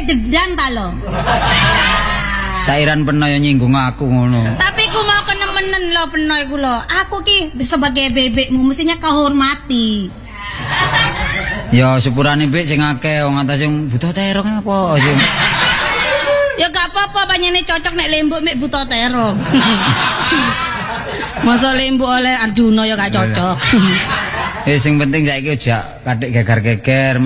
dendam ta lho. Sairan peno ya nyinggung aku ngono. Tapi ku mau kenemenen lho peno iku lho. Aku ki sebagai bebekmu mestinya kau hormati. Ya sepurane Bik sing akeh wong atas sing butuh terong apa sing. Ya gak apa-apa panjene cocok nek lembuk mek buta terong. Masa lembuk oleh Arjuna ya gak cocok. Sing penting saiki aja kathik gegar-geger